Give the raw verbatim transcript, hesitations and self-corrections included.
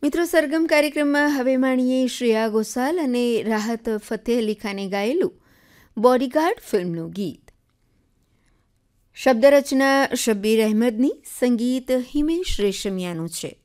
મિત્રો, સરગમ કાર્યક્રમમાં હવે માણીએ શ્રેયા ઘોષાલ અને રાહત ફતેહ અલી ખાને ગાયેલું બોડીગાર્ડ ફિલ્મનું ગીત. શબ્દ રચના શબ્બીર અહેમદની, સંગીત હિમેશ રેશમિયાનું છે.